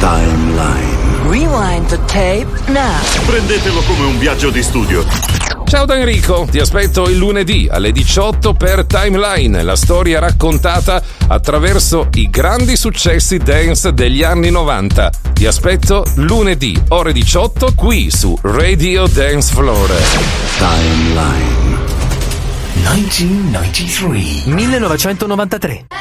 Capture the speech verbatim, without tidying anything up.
Timeline. Rewind the tape now. Prendetelo come un viaggio di studio. Ciao da Enrico, ti aspetto il lunedì alle diciotto per Timeline, la storia raccontata attraverso i grandi successi dance degli anni novanta. Ti aspetto lunedì, ore diciotto, qui su Radio Dance Floor. Timeline. millenovecentonovantatré